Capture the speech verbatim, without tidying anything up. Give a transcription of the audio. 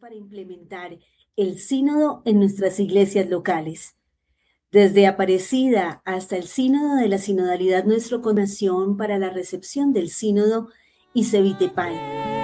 para implementar el sínodo en nuestras iglesias locales. Desde Aparecida hasta el Sínodo de la Sinodalidad Nuestro Conación para la recepción del Sínodo y Cevitepal.